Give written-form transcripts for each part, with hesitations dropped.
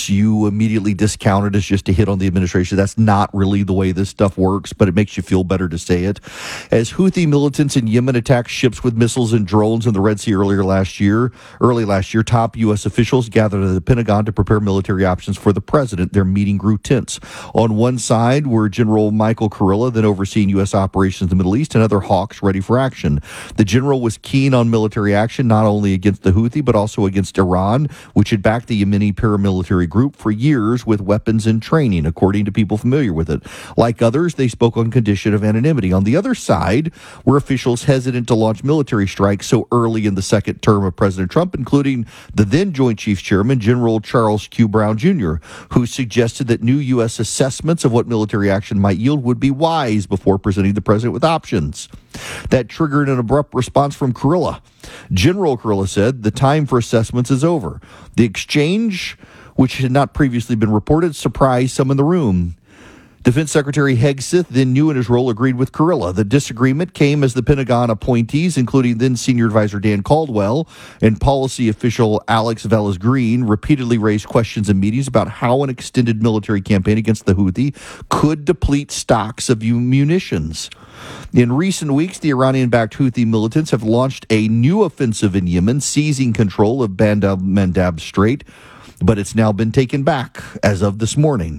reports, you immediately discount it as just a hit on the administration. That's not really the way this stuff works, but it makes you feel better to say it. As Houthi militants in Yemen attacked ships with missiles and drones in the Red Sea early last year, top U.S. officials gathered at the Pentagon to prepare military options for the president. Their meeting grew tense. On one side were General Michael Kurilla, then overseeing U.S. operations in the Middle East, and other hawks ready for action. The general was keen on military action, not only against the Houthi, but also against Iran, which had backed the Yemeni paramilitary group for years with weapons and training, according to people familiar with it. Like others, they spoke on condition of anonymity. On the other side were officials hesitant to launch military strikes so early in the second term of President Trump, including the then Joint Chiefs Chairman, General Charles Q. Brown Jr., who suggested that new U.S. assessments of what military action might yield would be wise before presenting the president with options. That triggered an abrupt response from Kurilla. General Kurilla said, "The time for assessments is over." The exchange, which had not previously been reported, surprised some in the room. Defense Secretary Hegseth, then new in his role, agreed with Kurilla. The disagreement came as the Pentagon appointees, including then Senior Advisor Dan Caldwell and policy official Alex Velez-Green, repeatedly raised questions in meetings about how an extended military campaign against the Houthi could deplete stocks of munitions. In recent weeks, the Iranian-backed Houthi militants have launched a new offensive in Yemen, seizing control of Bab el-Mandab Strait, but it's now been taken back as of this morning.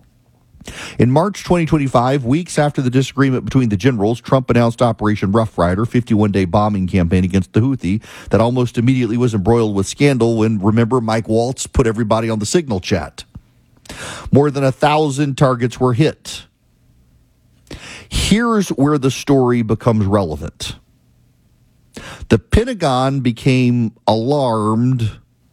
In March 2025, weeks after the disagreement between the generals, Trump announced Operation Rough Rider, 51-day bombing campaign against the Houthi that almost immediately was embroiled with scandal when, remember, Mike Waltz put everybody on the signal chat. More than 1,000 targets were hit. Here's where the story becomes relevant. The Pentagon became alarmed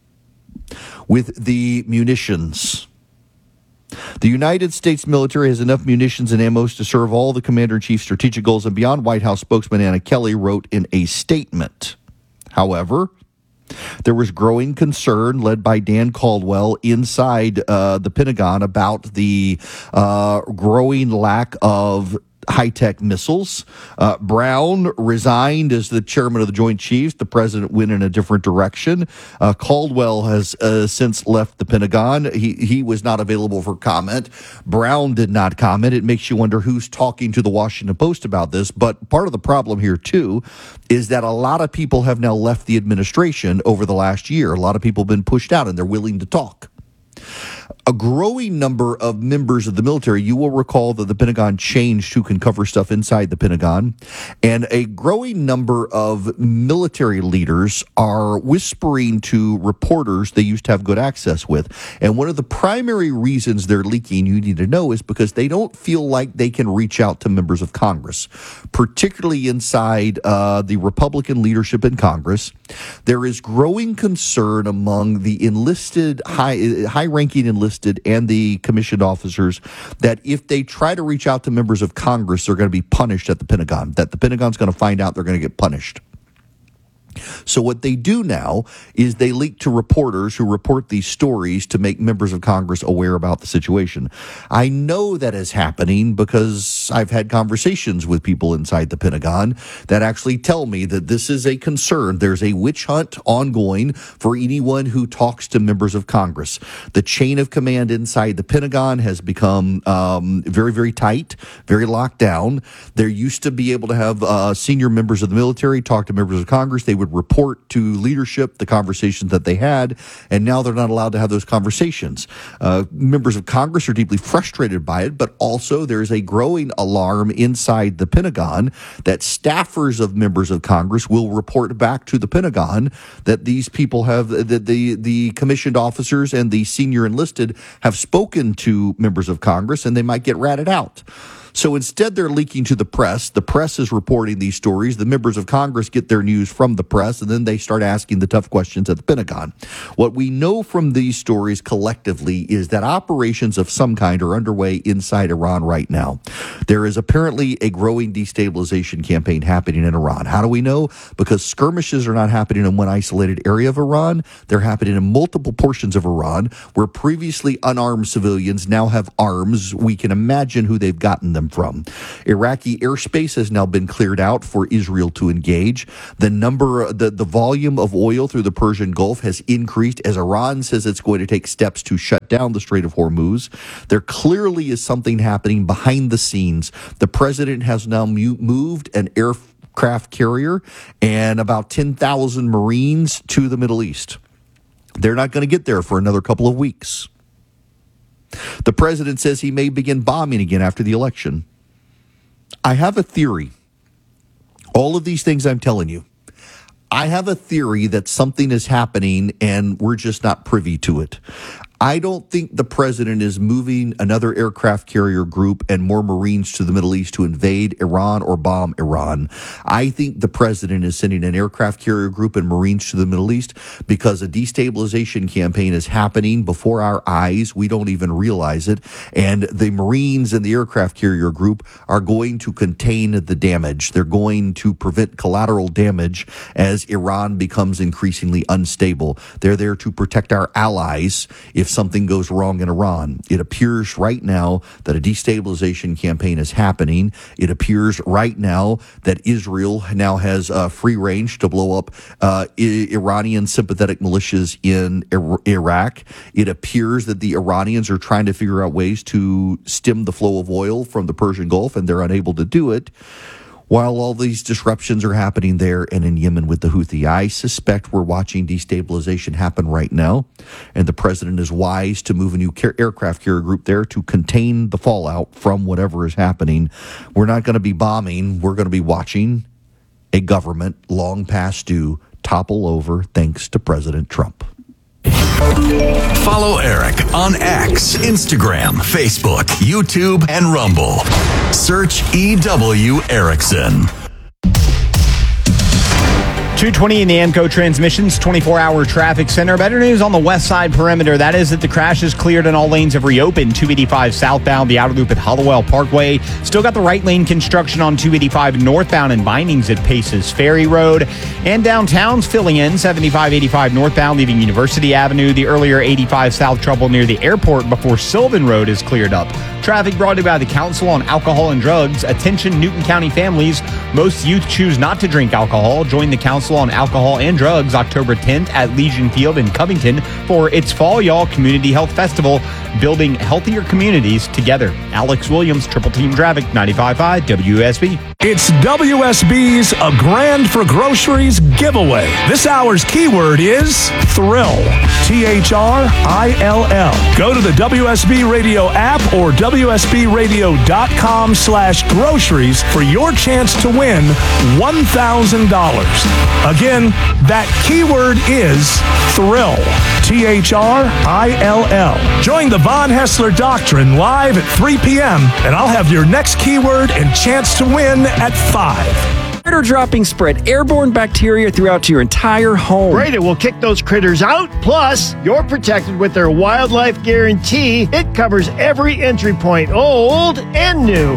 with the munitions. The United States military has enough munitions and ammo to serve all the commander-in-chief's strategic goals and beyond, White House spokesman Anna Kelly wrote in a statement. However, there was growing concern led by Dan Caldwell inside the Pentagon about the growing lack of high-tech missiles. Brown resigned as the chairman of the Joint Chiefs. The president went in a different direction. Caldwell has since left the Pentagon. He was not available for comment. Brown did not comment. It makes you wonder who's talking to the Washington Post about this. But part of the problem here, too, is that a lot of people have now left the administration over the last year. A lot of people have been pushed out, and they're willing to talk. A growing number of members of the military, you will recall that the Pentagon changed who can cover stuff inside the Pentagon, and a growing number of military leaders are whispering to reporters they used to have good access with. And one of the primary reasons they're leaking, you need to know, is because they don't feel like they can reach out to members of Congress, particularly inside the Republican leadership in Congress. There is growing concern among the enlisted, high-ranking enlisted and the commissioned officers that if they try to reach out to members of Congress, they're going to be punished at the Pentagon, that the Pentagon's going to find out they're going to get punished. So what they do now is they leak to reporters who report these stories to make members of Congress aware about the situation. I know that is happening because I've had conversations with people inside the Pentagon that actually tell me that this is a concern. There's a witch hunt ongoing for anyone who talks to members of Congress. The chain of command inside the Pentagon has become very, very tight, very locked down. There used to be able to have senior members of the military talk to members of Congress. They would report to leadership the conversations that they had, and now they're not allowed to have those conversations. Members of Congress are deeply frustrated by it, but also there's a growing alarm inside the Pentagon that staffers of members of Congress will report back to the Pentagon that these people have, that the commissioned officers and the senior enlisted have spoken to members of Congress, and they might get ratted out. So instead, they're leaking to the press. The press is reporting these stories. The members of Congress get their news from the press, and then they start asking the tough questions at the Pentagon. What we know from these stories collectively is that operations of some kind are underway inside Iran right now. There is apparently a growing destabilization campaign happening in Iran. How do we know? Because skirmishes are not happening in one isolated area of Iran. They're happening in multiple portions of Iran where previously unarmed civilians now have arms. We can imagine who they've gotten them them from. Iraqi airspace has now been cleared out for Israel to engage. The volume of oil through the Persian Gulf has increased as Iran says it's going to take steps to shut down the Strait of Hormuz. There clearly is something happening behind the scenes. The president has now moved an aircraft carrier and about 10,000 Marines to the Middle East. They're not going to get there for another couple of weeks. The president says he may begin bombing again after the election. I have a theory. All of these things I'm telling you, I have a theory that something is happening and we're just not privy to it. I don't think the president is moving another aircraft carrier group and more Marines to the Middle East to invade Iran or bomb Iran. I think the president is sending an aircraft carrier group and Marines to the Middle East because a destabilization campaign is happening before our eyes. We don't even realize it. And the Marines and the aircraft carrier group are going to contain the damage. They're going to prevent collateral damage as Iran becomes increasingly unstable. They're there to protect our allies if something goes wrong in Iran. It appears right now that a destabilization campaign is happening. It appears right now that Israel now has free range to blow up Iranian sympathetic militias in Iraq. It appears that the Iranians are trying to figure out ways to stem the flow of oil from the Persian Gulf, and they're unable to do it. While all these disruptions are happening there and in Yemen with the Houthi, I suspect we're watching destabilization happen right now, and the president is wise to move a new aircraft carrier group there to contain the fallout from whatever is happening. We're not going to be bombing. We're going to be watching a government long past due topple over thanks to President Trump. Follow Eric on X, Instagram, Facebook, YouTube, and Rumble. Search EW Erickson. 220 in the AMCO Transmissions 24-hour traffic center. Better news on the west side perimeter. That is that the crash is cleared and all lanes have reopened. 285 southbound, the outer loop at Hollowell Parkway. Still got the right lane construction on 285 northbound and bindings at Paces Ferry Road. And downtown's filling in. 75-85 northbound, leaving University Avenue. The earlier 85 south trouble near the airport before Sylvan Road is cleared up. Traffic brought to you by the Council on Alcohol and Drugs. Attention Newton County families. Most youth choose not to drink alcohol. Join the Council on Alcohol and Drugs October 10th at Legion Field in Covington for its Fall Y'all Community Health Festival, building healthier communities together. Alex Williams, Triple Team Traffic, 95.5 WSB. It's WSB's A Grand for Groceries giveaway. This hour's keyword is thrill. THRILL. Go to the WSB Radio app or WSBRadio.com/groceries for your chance to win $1,000. Again, that keyword is thrill. THRILL. Join the Von Hessler Doctrine live at 3 p.m. and I'll have your next keyword and chance to win at 5. Critter dropping spread airborne bacteria throughout your entire home. Great, it will kick those critters out. Plus, you're protected with their wildlife guarantee. It covers every entry point, old and new.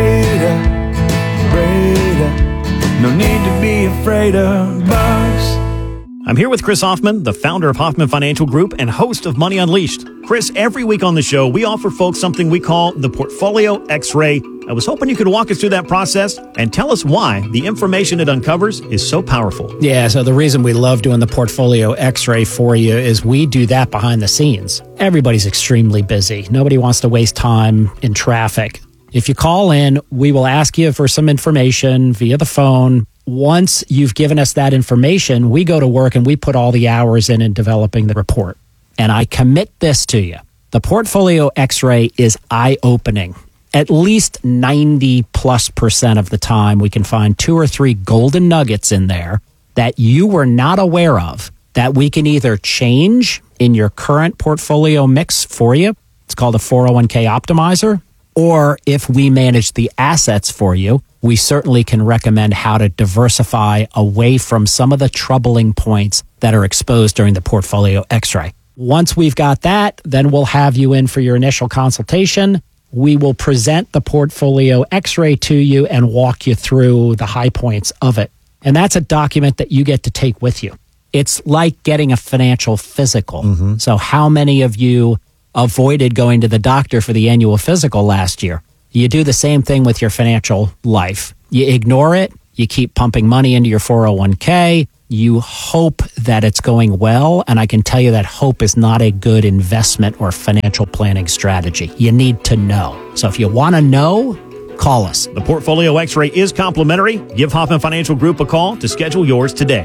No need to be afraid of bugs. I'm here with Chris Hoffman, the founder of Hoffman Financial Group and host of Money Unleashed. Chris, every week on the show, we offer folks something we call the Portfolio X-Ray. I was hoping you could walk us through that process and tell us why the information it uncovers is so powerful. Yeah, so the reason we love doing the Portfolio X-Ray for you is we do that behind the scenes. Everybody's extremely busy. Nobody wants to waste time in traffic. If you call in, we will ask you for some information via the phone. Once you've given us that information, we go to work and we put all the hours in developing the report. And I commit this to you. The Portfolio X-Ray is eye-opening. At least 90+% of the time, we can find 2 or 3 golden nuggets in there that you were not aware of that we can either change in your current portfolio mix for you. It's called a 401k optimizer. Or if we manage the assets for you, we certainly can recommend how to diversify away from some of the troubling points that are exposed during the Portfolio X-Ray. Once we've got that, then we'll have you in for your initial consultation. We will present the Portfolio X-Ray to you and walk you through the high points of it. And that's a document that you get to take with you. It's like getting a financial physical. So how many of you avoided going to the doctor for the annual physical last year? You do the same thing with your financial life. You ignore it. You keep pumping money into your 401k. You hope that it's going well. And I can tell you that hope is not a good investment or financial planning strategy. You need to know. So if you want to know, call us. The Portfolio X-Ray is complimentary. Give Hoffman Financial Group a call to schedule yours today.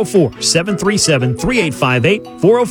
404-737-3858,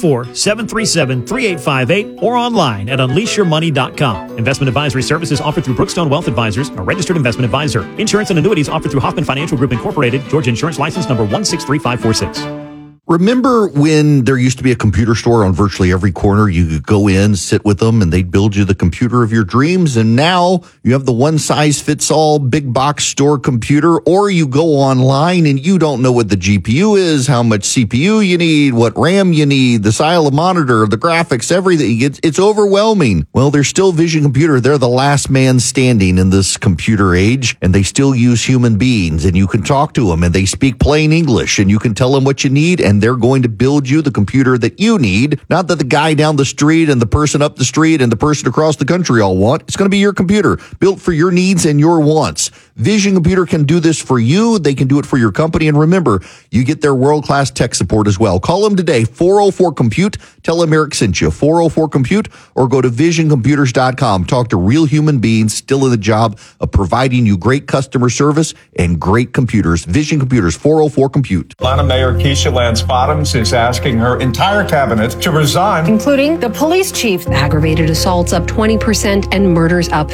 404-737-3858, or online at unleashyourmoney.com. Investment advisory services offered through Brookstone Wealth Advisors, a registered investment advisor. Insurance and annuities offered through Hoffman Financial Group Incorporated, Georgia Insurance License number 163546. Remember when there used to be a computer store on virtually every corner? You could go in, sit with them, and they'd build you the computer of your dreams. And now you have the one-size-fits-all big box store computer, or you go online and you don't know what the GPU is, how much CPU you need, what RAM you need, the style of monitor, the graphics, everything. It's overwhelming. Well, there's still Vision Computer. They're the last man standing in this computer age, and they still use human beings, and you can talk to them, and they speak plain English, and you can tell them what you need, and they're going to build you the computer that you need, not that the guy down the street and the person up the street and the person across the country all want. It's going to be your computer, built for your needs and your wants. Vision Computer can do this for you. They can do it for your company. And remember, you get their world-class tech support as well. Call them today, 404-COMPUTE. Tell them Eric sent you, 404-COMPUTE, or go to visioncomputers.com. Talk to real human beings still in the job of providing you great customer service and great computers. Vision Computers, 404-COMPUTE. Atlanta Mayor Keisha Lance Bottoms is asking her entire cabinet to resign, including the police chief. Aggravated assaults up 20% and murders up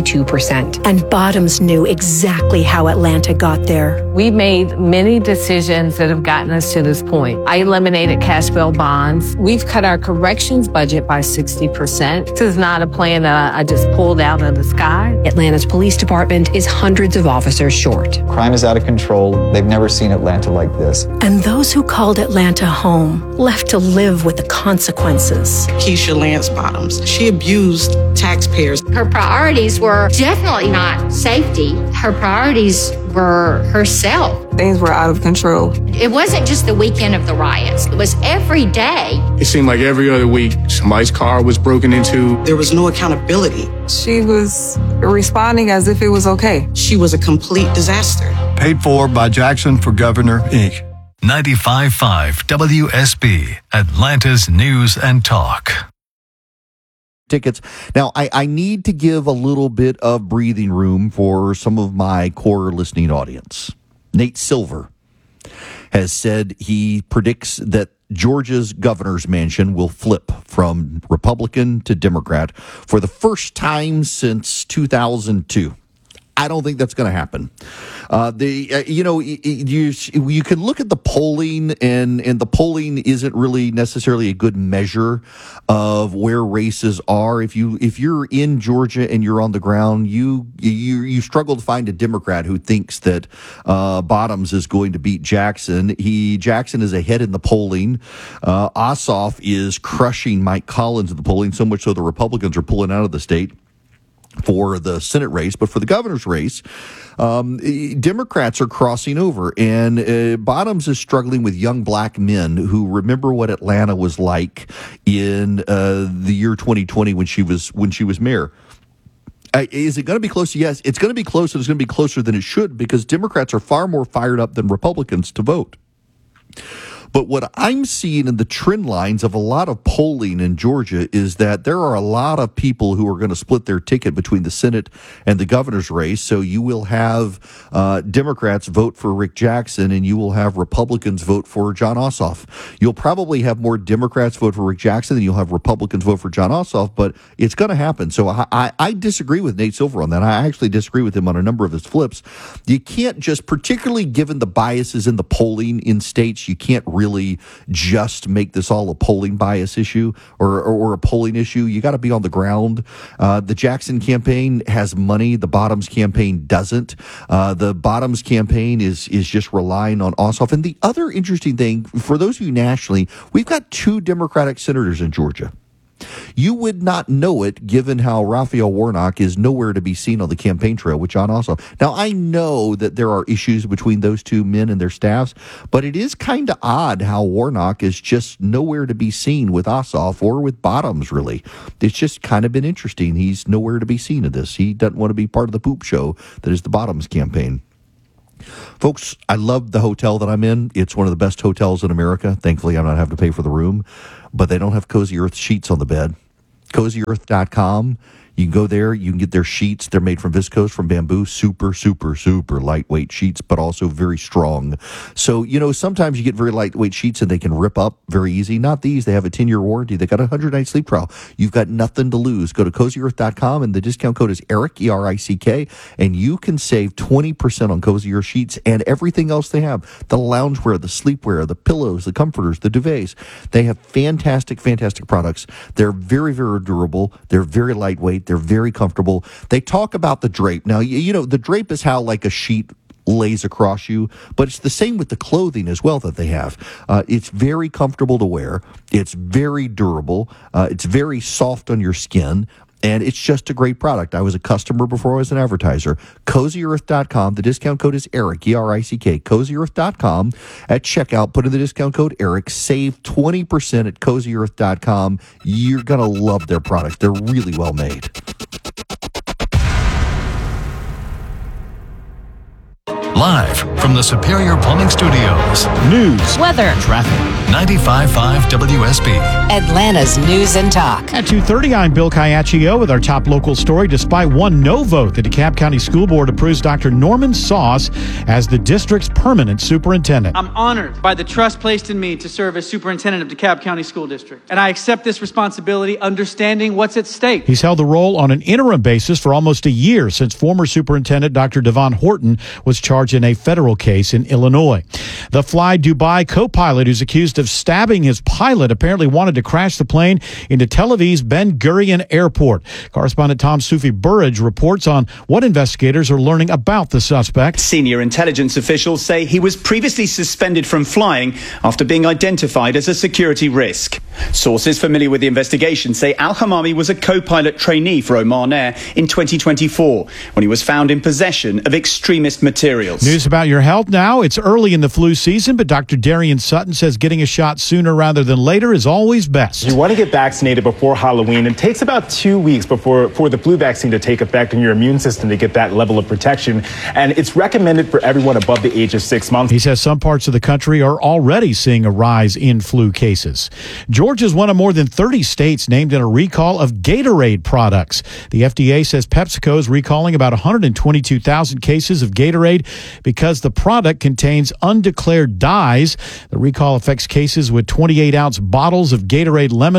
52%. And Bottoms knew exactly how Atlanta got there. We made many decisions that have gotten us to this point. I eliminated cash bail bonds. We've cut our corrections budget by 60%. This is not a plan that I just pulled out of the sky. Atlanta's police department is hundreds of officers short. Crime is out of control. They've never seen Atlanta like this. And those who called Atlanta home left to live with the consequences. Keisha Lance Bottoms, she abused taxpayers. Her priorities were definitely not safety. Her priorities were herself. Things were out of control. It wasn't just the weekend of the riots. It was every day. It seemed like every other week, somebody's car was broken into. There was no accountability. She was responding as if it was okay. She was a complete disaster. Paid for by Jackson for Governor, Inc. 95.5 WSB, Atlanta's News and Talk. Tickets. Now, I need to give a little bit of breathing room for some of my core listening audience. Nate Silver has said he predicts that Georgia's governor's mansion will flip from Republican to Democrat for the first time since 2002. I don't think that's going to happen. You can look at the polling, and the polling isn't really necessarily a good measure of where races are. If you're in Georgia and you're on the ground, you struggle to find a Democrat who thinks that Bottoms is going to beat Jackson. Jackson is ahead in the polling. Ossoff is crushing Mike Collins in the polling, so much so the Republicans are pulling out of the state for the Senate race. But for the governor's race, Democrats are crossing over, and Bottoms is struggling with young black men who remember what Atlanta was like in the year 2020 when she was mayor. Is it going to be close? Yes, it's going to be close, and it's going to be closer than it should, because Democrats are far more fired up than Republicans to vote. But what I'm seeing in the trend lines of a lot of polling in Georgia is that there are a lot of people who are going to split their ticket between the Senate and the governor's race. So you will have Democrats vote for Rick Jackson, and you will have Republicans vote for Jon Ossoff. You'll probably have more Democrats vote for Rick Jackson than you'll have Republicans vote for Jon Ossoff, but it's going to happen. So I disagree with Nate Silver on that. I actually disagree with him on a number of his flips. You can't just, particularly given the biases in the polling in states, you can't really just make this all a polling bias issue or a polling issue. You got to be on the ground. The Jackson campaign has money. The Bottoms campaign doesn't. The Bottoms campaign is just relying on Ossoff. And the other interesting thing, for those of you nationally, we've got 2 Democratic senators in Georgia. You would not know it given how Raphael Warnock is nowhere to be seen on the campaign trail with John Ossoff. Now, I know that there are issues between those two men and their staffs, but it is kind of odd how Warnock is just nowhere to be seen with Ossoff or with Bottoms, really. It's just kind of been interesting. He's nowhere to be seen in this. He doesn't want to be part of the poop show that is the Bottoms campaign. Folks, I love the hotel that I'm in. It's one of the best hotels in America. Thankfully, I'm not having to pay for the room, but they don't have Cozy Earth sheets on the bed. CozyEarth.com. You can go there. You can get their sheets. They're made from viscose, from bamboo. Super, super, super lightweight sheets, but also very strong. So, sometimes you get very lightweight sheets and they can rip up very easy. Not these. They have a 10-year warranty. They got a 100-night sleep trial. You've got nothing to lose. Go to CozyEarth.com, and the discount code is ERIC, E-R-I-C-K, and you can save 20% on Cozy Earth sheets and everything else they have. The loungewear, the sleepwear, the pillows, the comforters, the duvets. They have fantastic, fantastic products. They're very, very durable. They're very lightweight. They're very comfortable. They talk about the drape. Now, the drape is how like a sheet lays across you, but it's the same with the clothing as well that they have. It's very comfortable to wear. It's very durable. It's very soft on your skin. And it's just a great product. I was a customer before I was an advertiser. CozyEarth.com. The discount code is ERIC, E-R-I-C-K. CozyEarth.com. At checkout, put in the discount code ERIC. Save 20% at CozyEarth.com. You're going to love their products. They're really well made. Live from the Superior Plumbing Studios. News, weather, traffic. 95.5 WSB. Atlanta's News and Talk. At 2:30, I'm Bill Caiaccio with our top local story. Despite one no vote, the DeKalb County School Board approves Dr. Norman Sauce as the district's permanent superintendent. I'm honored by the trust placed in me to serve as superintendent of DeKalb County School District, and I accept this responsibility, understanding what's at stake. He's held the role on an interim basis for almost a year since former superintendent Dr. Devon Horton was charged in a federal case in Illinois. The Fly Dubai co-pilot who's accused of stabbing his pilot apparently wanted to crash the plane into Tel Aviv's Ben Gurion Airport. Correspondent Tom Sufi Burridge reports on what investigators are learning about the suspect. Senior intelligence officials say he was previously suspended from flying after being identified as a security risk. Sources familiar with the investigation say Al-Hamami was a co-pilot trainee for Oman Air in 2024 when he was found in possession of extremist materials. News about your health now. It's early in the flu season, but Dr. Darian Sutton says getting a shot sooner rather than later is always best. You want to get vaccinated before Halloween. It takes about 2 weeks for the flu vaccine to take effect in your immune system to get that level of protection. And it's recommended for everyone above the age of 6 months. He says some parts of the country are already seeing a rise in flu cases. Georgia is one of more than 30 states named in a recall of Gatorade products. The FDA says PepsiCo is recalling about 122,000 cases of Gatorade because the product contains undeclared dyes. The recall affects cases with 28-ounce bottles of Gatorade Lemon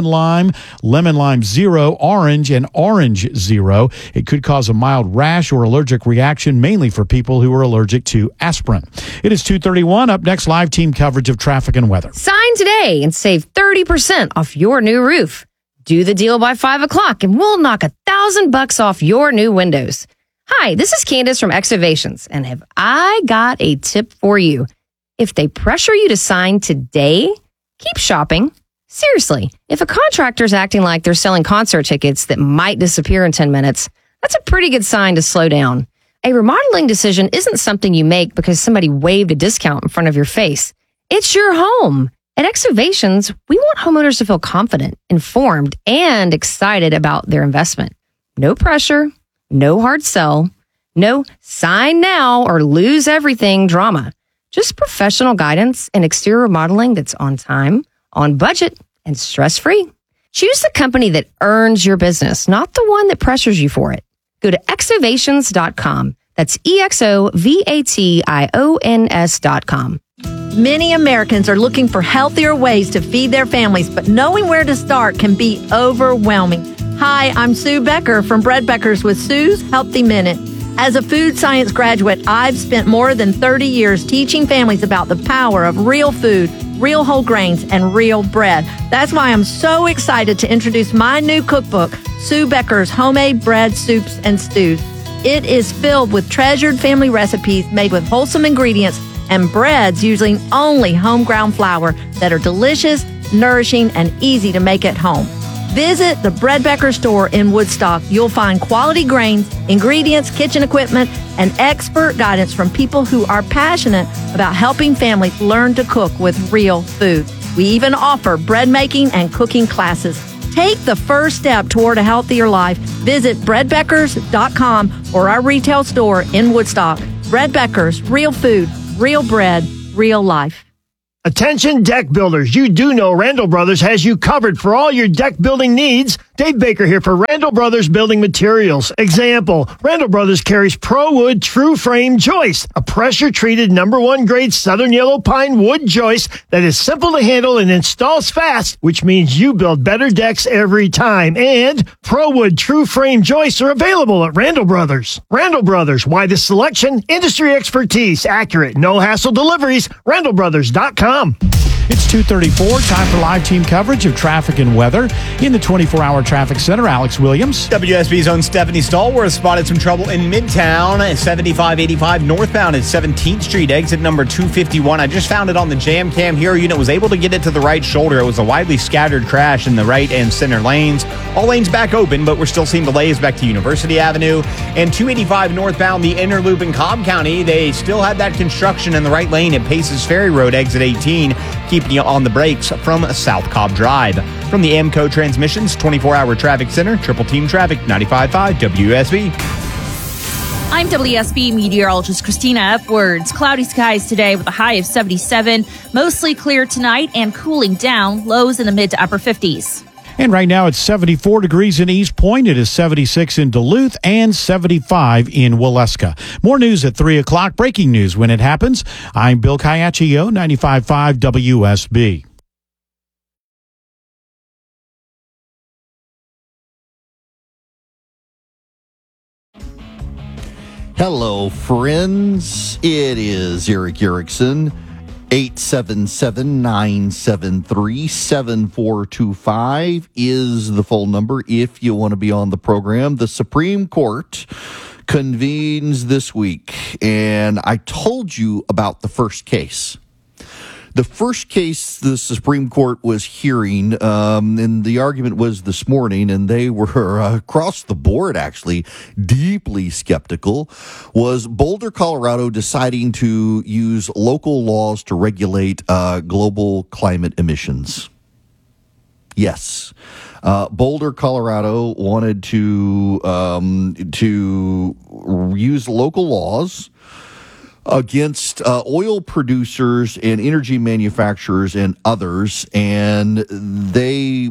Lime Zero, Orange, and Orange Zero. It could cause a mild rash or allergic reaction, mainly for people who are allergic to aspirin. It is 2:31. Up next, live team coverage of traffic and weather. Sign today and save 30% off your new roof. Do the deal by 5 o'clock and we'll knock $1,000 off your new windows. Hi, this is Candace from Excavations, and have I got a tip for you. If they pressure you to sign today, keep shopping. Seriously, if a contractor's acting like they're selling concert tickets that might disappear in 10 minutes, that's a pretty good sign to slow down. A remodeling decision isn't something you make because somebody waved a discount in front of your face. It's your home. At Excavations, we want homeowners to feel confident, informed, and excited about their investment. No pressure. No hard sell, no sign now or lose everything drama. Just professional guidance and exterior remodeling that's on time, on budget, and stress-free. Choose the company that earns your business, not the one that pressures you for it. Go to Excavations.com. That's EXOVATIONS.com. Many Americans are looking for healthier ways to feed their families, but knowing where to start can be overwhelming. Hi, I'm Sue Becker from Bread Beckers with Sue's Healthy Minute. As a food science graduate, I've spent more than 30 years teaching families about the power of real food, real whole grains, and real bread. That's why I'm so excited to introduce my new cookbook, Sue Becker's Homemade Bread, Soups, and Stews. It is filled with treasured family recipes made with wholesome ingredients and breads using only home ground flour that are delicious, nourishing, and easy to make at home. Visit the Breadbecker store in Woodstock. You'll find quality grains, ingredients, kitchen equipment, and expert guidance from people who are passionate about helping families learn to cook with real food. We even offer bread making and cooking classes. Take the first step toward a healthier life. Visit breadbeckers.com or our retail store in Woodstock. Breadbeckers, real food, real bread, real life. Attention deck builders, you do know Randall Brothers has you covered for all your deck building needs. Dave Baker here for Randall Brothers Building Materials. Example, Randall Brothers carries ProWood True Frame Joist, a pressure-treated #1 grade Southern Yellow Pine wood joist that is simple to handle and installs fast, which means you build better decks every time. And ProWood True Frame Joists are available at Randall Brothers. Randall Brothers, why the selection, industry expertise, accurate, no-hassle deliveries, randallbrothers.com. It's 2:34, time for live team coverage of traffic and weather. In the 24-hour traffic center, Alex Williams. WSB's own Stephanie Stallworth spotted some trouble in Midtown at 7585 northbound at 17th Street, exit number 251. I just found it on the Jam Cam Hero unit, was able to get it to the right shoulder. It was a widely scattered crash in the right and center lanes. All lanes back open, but we're still seeing delays back to University Avenue. And 285 northbound, the inner loop in Cobb County, they still had that construction in the right lane at Paces Ferry Road, exit 18. Keeping you on the brakes from South Cobb Drive. From the AMCO Transmissions 24-hour traffic center, Triple Team Traffic, 95.5 WSB. I'm WSB meteorologist Christina Upwards. Cloudy skies today with a high of 77. Mostly clear tonight and cooling down. Lows in the mid to upper 50s. And right now it's 74 degrees in East Point. It is 76 in Duluth and 75 in Waleska. More news at 3 o'clock. Breaking news when it happens. I'm Bill Caiaccio, 95.5 WSB. Hello, friends. It is Eric Erickson. 877-973-7425 is the full number if you want to be on the program. The Supreme Court convenes this week, and I told you about the first case. The first case the Supreme Court was hearing, and the argument was this morning, and they were across the board, actually, deeply skeptical, was Boulder, Colorado deciding to use local laws to regulate global climate emissions. Yes. Boulder, Colorado wanted to use local laws against oil producers and energy manufacturers and others, and they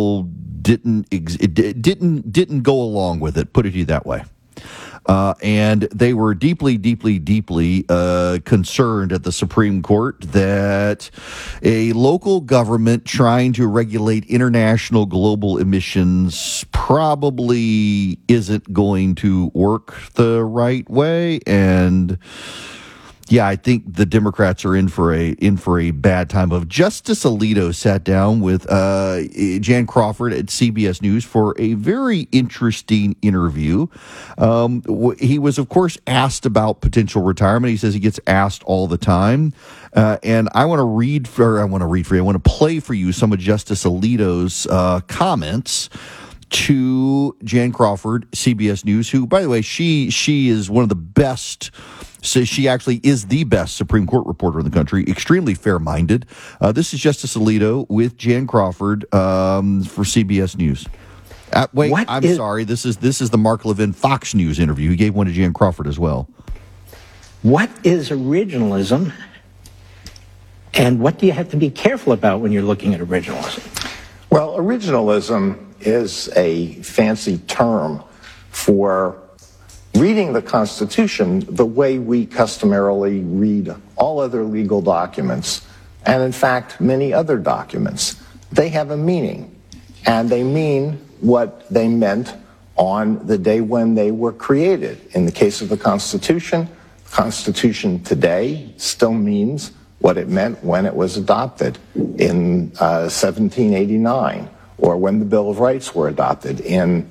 didn't go along with it. Put it that way. And they were deeply concerned at the Supreme Court that a local government trying to regulate international global emissions probably isn't going to work the right way. And yeah, I think the Democrats are in for a bad time. Of Justice Alito sat down with Jan Crawford at CBS News for a very interesting interview. He was, of course, asked about potential retirement. He says he gets asked all the time. And I want to play for you some of Justice Alito's comments to Jan Crawford, CBS News, who, by the way, she is one of the best. So she actually is the best Supreme Court reporter in the country, extremely fair-minded. This is Justice Alito with Jan Crawford for CBS News. Sorry. This is the Mark Levin Fox News interview. He gave one to Jan Crawford as well. What is originalism, and what do you have to be careful about when you're looking at originalism? Well, originalism is a fancy term for reading the Constitution the way we customarily read all other legal documents, and in fact, many other documents. They have a meaning, and they mean what they meant on the day when they were created. In the case of the Constitution today still means what it meant when it was adopted in 1789, or when the Bill of Rights were adopted in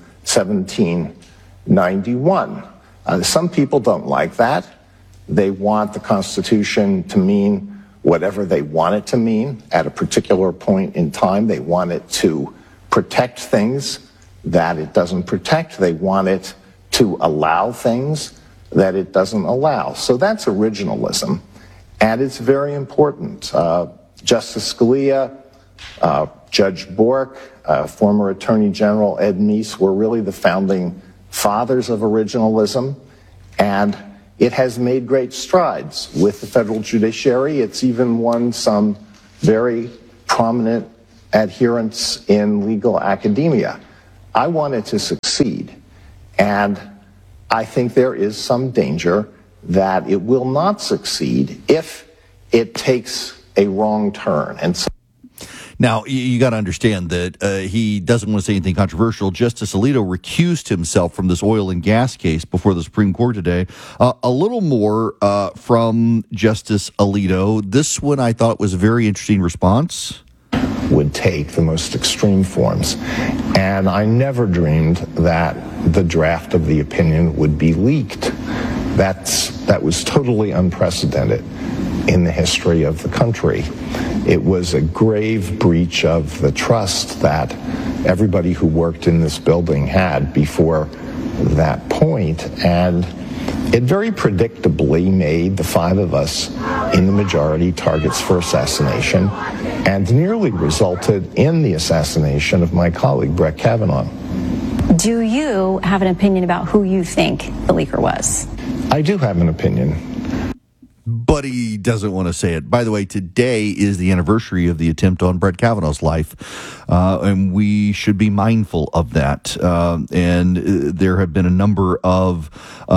1791. Some people don't like that. They want the Constitution to mean whatever they want it to mean at a particular point in time. They want it to protect things that it doesn't protect. They want it to allow things that it doesn't allow. So that's originalism, and it's very important. Justice Scalia, Judge Bork, former Attorney General Ed Meese were really the founding fathers of originalism, and it has made great strides with the federal judiciary. It's even won some very prominent adherents in legal academia. I want it to succeed, and I think there is some danger that it will not succeed if it takes a wrong turn. And so now, you got to understand that he doesn't want to say anything controversial. Justice Alito recused himself from this oil and gas case before the Supreme Court today. A little more from Justice Alito. This one I thought was a very interesting response. Would take the most extreme forms. And I never dreamed that the draft of the opinion would be leaked. That was totally unprecedented in the history of the country. It was a grave breach of the trust that everybody who worked in this building had before that point, and it very predictably made the five of us in the majority targets for assassination, and nearly resulted in the assassination of my colleague Brett Kavanaugh. Do you have an opinion about who you think the leaker was? I do have an opinion. But he doesn't want to say it. By the way, today is the anniversary of the attempt on Brett Kavanaugh's life, and we should be mindful of that. And there have been a number of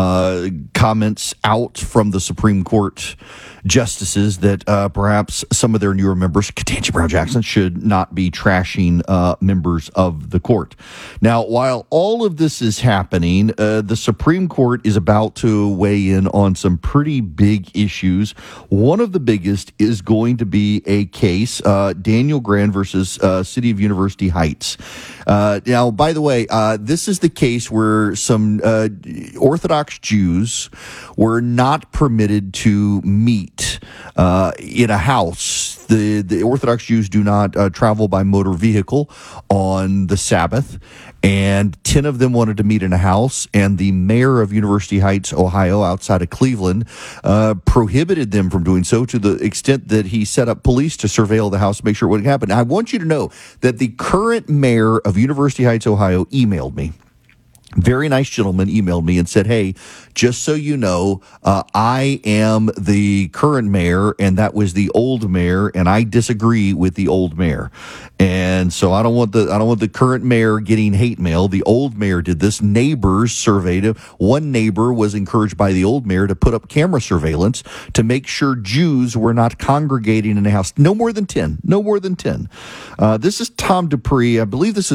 comments out from the Supreme Court justices that perhaps some of their newer members, Ketanji Brown Jackson, should not be trashing members of the court. Now, while all of this is happening, the Supreme Court is about to weigh in on some pretty big issues. One of the biggest is going to be a case, Daniel Grand versus City of University Heights. Now, by the way, this is the case where some Orthodox Jews were not permitted to meet in a house. The Orthodox Jews do not travel by motor vehicle on the Sabbath, and 10 of them wanted to meet in a house, and the mayor of University Heights, Ohio, outside of Cleveland, prohibited them from doing so to the extent that he set up police to surveil the house to make sure it wouldn't happen. Now, I want you to know that the current mayor of University Heights, Ohio, emailed me. Very nice gentleman emailed me and said, hey, just so you know, I am the current mayor, and that was the old mayor, and I disagree with the old mayor. And so I don't want the current mayor getting hate mail. The old mayor did this. Neighbors surveyed him. One neighbor was encouraged by the old mayor to put up camera surveillance to make sure Jews were not congregating in a house. No more than 10. No more than 10. This is Tom Dupree. I believe this is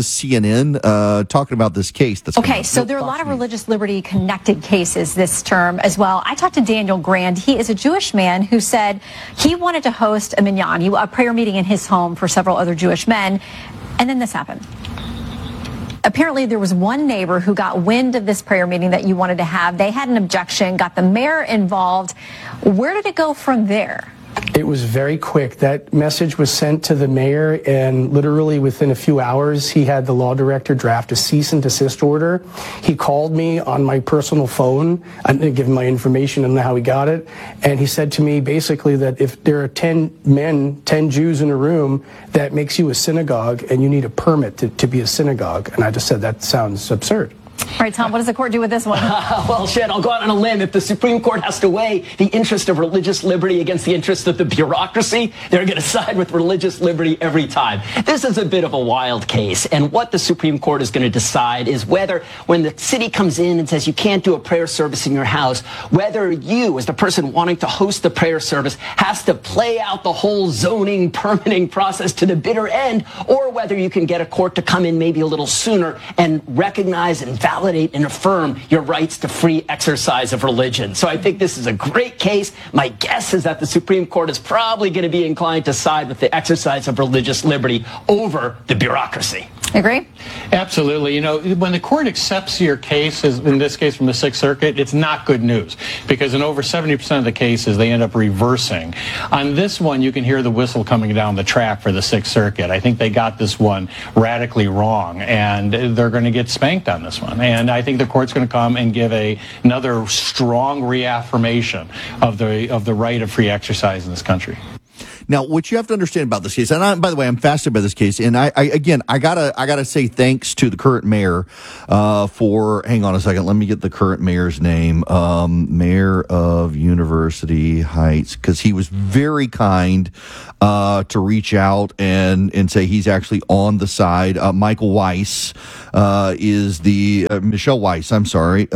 CNN talking about this case. That's okay. So there are a lot of religious liberty connected cases this term as well. I talked to Daniel Grand. He is a Jewish man who said he wanted to host a minyan, a prayer meeting in his home for several other Jewish men. And then this happened. Apparently there was one neighbor who got wind of this prayer meeting that you wanted to have. They had an objection, got the mayor involved. Where did it go from there? It was very quick. That message was sent to the mayor, and literally within a few hours, he had the law director draft a cease and desist order. He called me on my personal phone. I didn't give him my information and how he got it. And he said to me basically that if there are 10 men, 10 Jews in a room, that makes you a synagogue, and you need a permit to be a synagogue. And I just said, that sounds absurd. All right, Tom, what does the court do with this one? Well, Shed, I'll go out on a limb. If the Supreme Court has to weigh the interest of religious liberty against the interest of the bureaucracy, they're going to side with religious liberty every time. This is a bit of a wild case, and what the Supreme Court is going to decide is whether, when the city comes in and says you can't do a prayer service in your house, whether you, as the person wanting to host the prayer service, has to play out the whole zoning, permitting process to the bitter end, or whether you can get a court to come in maybe a little sooner and recognize and validate and affirm your rights to free exercise of religion. So I think this is a great case. My guess is that the Supreme Court is probably going to be inclined to side with the exercise of religious liberty over the bureaucracy. Agree? Absolutely. You know, when the court accepts your case, as in this case from the Sixth Circuit, it's not good news because in over 70% of the cases, they end up reversing. On this one, you can hear the whistle coming down the track for the Sixth Circuit. I think they got this one radically wrong, and they're going to get spanked on this one. And I think the court's going to come and give another strong reaffirmation of the right of free exercise in this country. Now, what you have to understand about this case, and by the way, I'm fascinated by this case, and I gotta say thanks to the current mayor for. Hang on a second, let me get the current mayor's name. Mayor of University Heights, because he was very kind to reach out and say he's actually on the side. Michael Weiss is the Michelle Weiss. I'm sorry,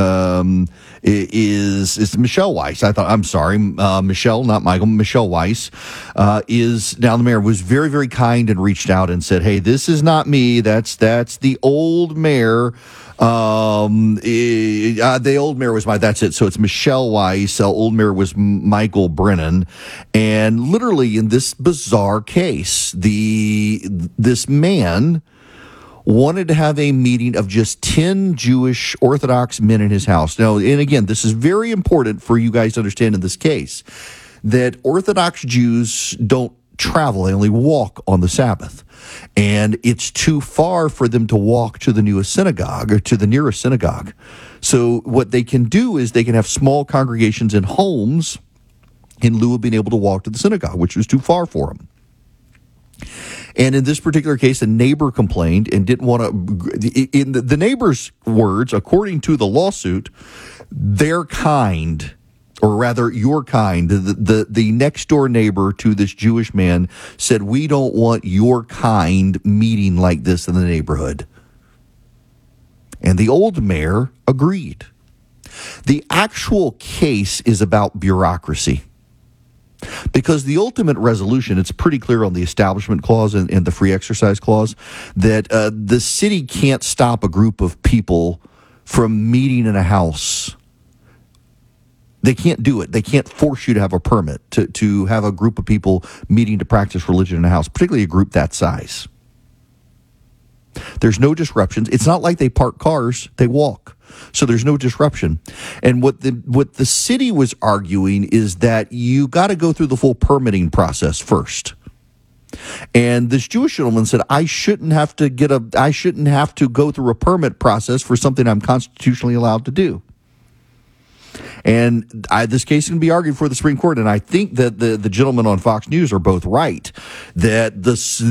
is Michelle Weiss? Michelle, not Michael. Michelle Weiss. Is now the mayor was very, very kind and reached out and said, "Hey, this is not me. That's the old mayor. The old mayor was that's it. So it's Michelle Weiss. Old mayor was Michael Brennan, and literally in this bizarre case, this man wanted to have a meeting of just 10 Jewish Orthodox men in his house. Now, and again, this is very important for you guys to understand in this case, that Orthodox Jews don't travel. They only walk on the Sabbath. And it's too far for them to walk to the nearest synagogue or to the nearest synagogue. So what they can do is they can have small congregations in homes in lieu of being able to walk to the synagogue, which was too far for them. And in this particular case, a neighbor complained and didn't want to, in the neighbor's words, according to the lawsuit, their kind, or rather your kind, the next door neighbor to this Jewish man said, we don't want your kind meeting like this in the neighborhood. And the old mayor agreed. The actual case is about bureaucracy. Because the ultimate resolution, it's pretty clear on the Establishment Clause and the Free Exercise Clause, that the city can't stop a group of people from meeting in a house. They can't do it. They can't force you to have a permit to have a group of people meeting to practice religion in a house, particularly a group that size. There's no disruptions. It's not like they park cars, they walk. So there's no disruption. And what the city was arguing is that you got to go through the full permitting process first. And this Jewish gentleman said, I shouldn't have to go through a permit process for something I'm constitutionally allowed to do. And this case can be argued for the Supreme Court, and I think that the gentlemen on Fox News are both right. That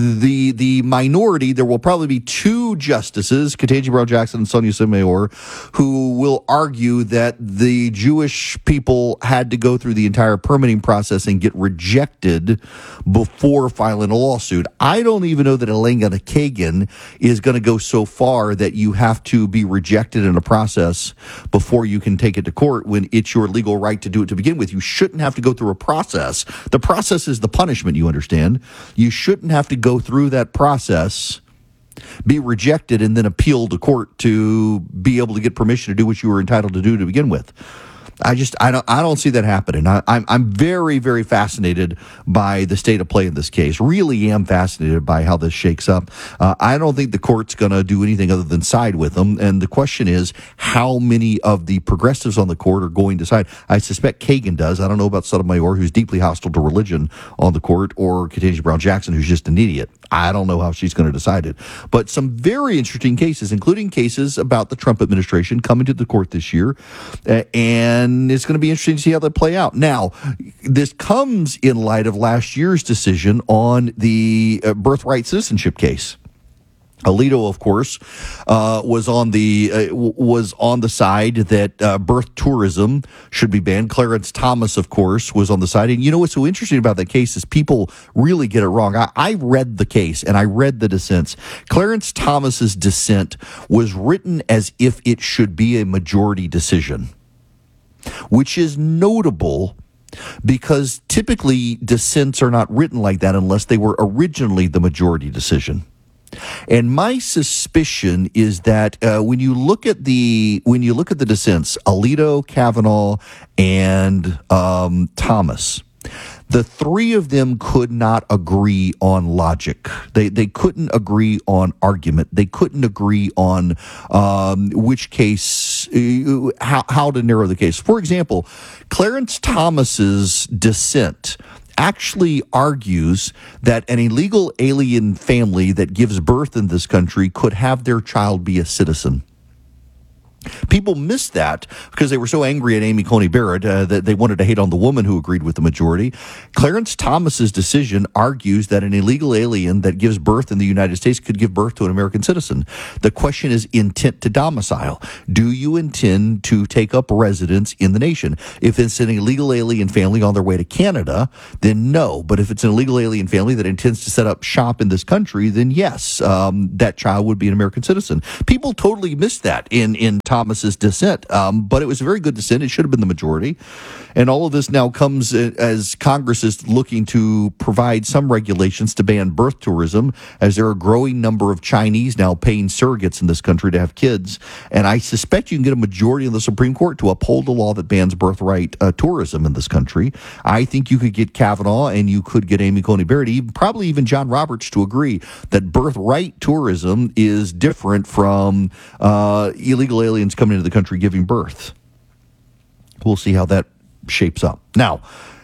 the minority, there will probably be two justices, Ketanji Brown Jackson and Sonia Sotomayor, who will argue that the Jewish people had to go through the entire permitting process and get rejected before filing a lawsuit. I don't even know that Elena Kagan is going to go so far that you have to be rejected in a process before you can take it to court when it's your legal right to do it to begin with. You shouldn't have to go through a process. The process is the punishment, you understand. You shouldn't have to go through that process, be rejected, and then appeal to court to be able to get permission to do what you were entitled to do to begin with. I don't see that happening. I'm very, very fascinated by the state of play in this case. Really am fascinated by how this shakes up. I don't think the court's going to do anything other than side with them. And the question is, how many of the progressives on the court are going to side? I suspect Kagan does. I don't know about Sotomayor, who's deeply hostile to religion on the court, or Ketanji Brown Jackson, who's just an idiot. I don't know how she's going to decide it. But some very interesting cases, including cases about the Trump administration coming to the court this year. And it's going to be interesting to see how they play out. Now, this comes in light of last year's decision on the birthright citizenship case. Alito, of course, was on the side that birth tourism should be banned. Clarence Thomas, of course, was on the side. And you know what's so interesting about that case is people really get it wrong. I read the case and I read the dissents. Clarence Thomas's dissent was written as if it should be a majority decision, which is notable because typically dissents are not written like that unless they were originally the majority decision. And my suspicion is that when you look at the dissents, Alito, Kavanaugh, and Thomas, The three of them could not agree on logic. They couldn't agree on argument. They couldn't agree on which case, how to narrow the case. For example, Clarence Thomas's dissent actually argues that an illegal alien family that gives birth in this country could have their child be a citizen. People missed that because they were so angry at Amy Coney Barrett that they wanted to hate on the woman who agreed with the majority. Clarence Thomas's decision argues that an illegal alien that gives birth in the United States could give birth to an American citizen. The question is intent to domicile. Do you intend to take up residence in the nation? If it's an illegal alien family on their way to Canada, then no. But if it's an illegal alien family that intends to set up shop in this country, then yes, that child would be an American citizen. People totally missed that in Thomas's dissent, but it was a very good dissent. It should have been the majority. And all of this now comes as Congress is looking to provide some regulations to ban birth tourism, as there are a growing number of Chinese now paying surrogates in this country to have kids. And I suspect you can get a majority in the Supreme Court to uphold the law that bans birthright tourism in this country. I think you could get Kavanaugh and you could get Amy Coney Barrett, probably even John Roberts, to agree that birthright tourism is different from illegal aliens coming into the country giving birth. We'll see how that shapes up. Now,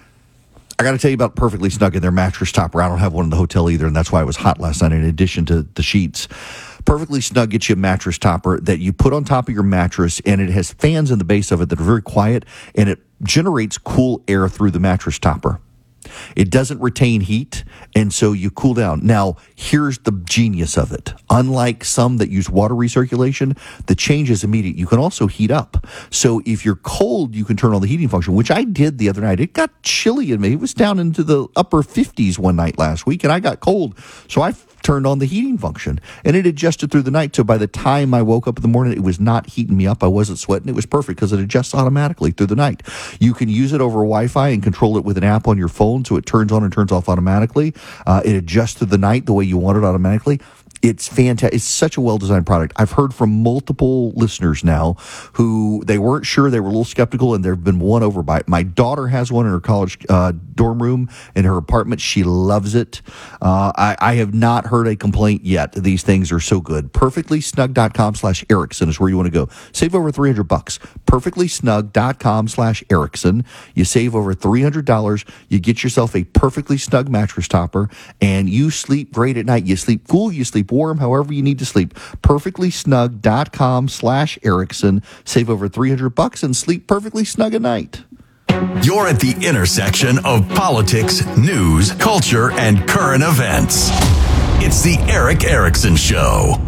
I got to tell you about Perfectly Snug and their mattress topper. I don't have one in the hotel either, and that's why it was hot last night in addition to the sheets. Perfectly Snug gets you a mattress topper that you put on top of your mattress, and it has fans in the base of it that are very quiet, and it generates cool air through the mattress topper. It doesn't retain heat, and so you cool down. Now, here's the genius of it. Unlike some that use water recirculation, the change is immediate. You can also heat up. So if you're cold, you can turn on the heating function, which I did the other night. It got chilly in me. It was down into the upper 50s one night last week, and I got cold. So I turned on the heating function, and it adjusted through the night. So by the time I woke up in the morning, it was not heating me up. I wasn't sweating. It was perfect because it adjusts automatically through the night. You can use it over Wi-Fi and control it with an app on your phone, so it turns on and turns off automatically. It adjusts through the night the way you want it automatically. It's fantastic. It's such a well-designed product. I've heard from multiple listeners now who they weren't sure. They were a little skeptical, and they've been won over by it. My daughter has one in her college dorm room in her apartment. She loves it. I have not heard a complaint yet. These things are so good. PerfectlySnug.com/Erickson is where you want to go. Save over $300. PerfectlySnug.com/Erickson. You save over $300. You get yourself a Perfectly Snug mattress topper, and you sleep great at night. You sleep cool. You sleep warm, however you need to sleep. PerfectlySnug.com/Erickson. Save over $300 and sleep perfectly snug at night. You're at the intersection of politics, news, culture, and current events. It's the Erick Erickson Show.